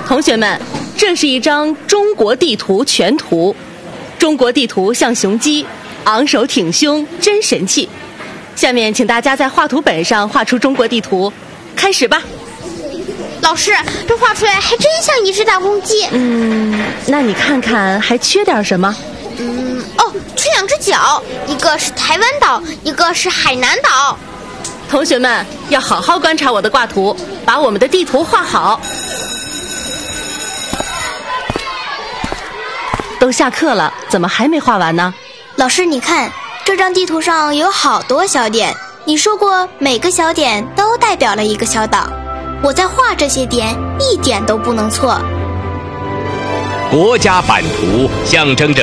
同学们，这是一张中国地图全图。中国地图像雄鸡，昂首挺胸，真神气。下面请大家在画图本上画出中国地图，开始吧。 老师，这画出来还真像一只大公鸡。 那你看看还缺点什么？ 缺2只脚，一个是台湾岛，一个是海南岛。 同学们要好好观察我的挂图，把我们的地图画好。都下课了，怎么还没画完呢？ 老师，你看这张地图上有好多小点，你说过每个小点都代表了一个小岛，我在画这些点一点都不能错。 国家版图象征着